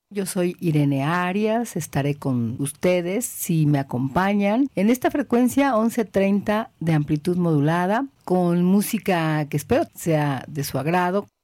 Yo soy Irene Arias, estaré con ustedes si me acompañan en esta frecuencia 11:30 de amplitud modulada, con música que espero sea de su agrado.